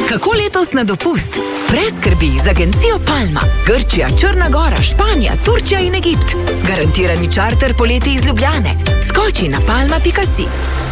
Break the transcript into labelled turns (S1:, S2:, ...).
S1: Kako letos na dopust? Brez skrbi z agencijo Palma. Grčija, Črna Gora, Španija, Turčija in Egipt. Garantirani čarter poleti iz Ljubljane. Skoči na palma.si.